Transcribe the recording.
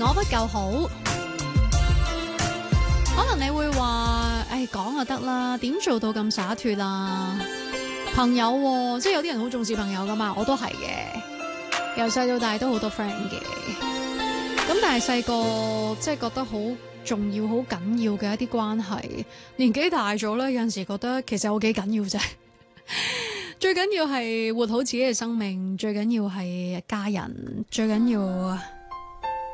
我不夠好，可能你會話，講就得啦，點做到咁灑脫啊？朋友喎，即係有啲人好重視朋友噶嘛，我都係嘅，由細到大都好多 friend 嘅。咁但係細個即係覺得好重要、好緊要嘅一啲關係，年紀大咗咧，有陣時覺得其實有幾緊要啫。最緊要係活好自己嘅生命，最緊要係家人，最緊要